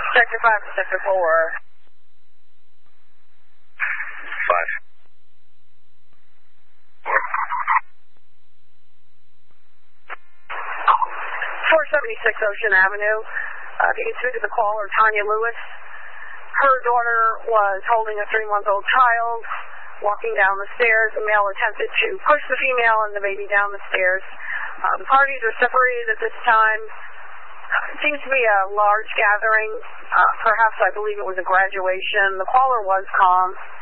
Sector 5 to Sector 4. 5. 476 Ocean Avenue. Getting through to the caller, Tanya Lewis. Her daughter was holding a 3-month-old child, walking down the stairs. The male attempted to push the female and the baby down the stairs. The parties are separated at this time. It seems to be a large gathering. Perhaps I believe it was a graduation. The caller was calm.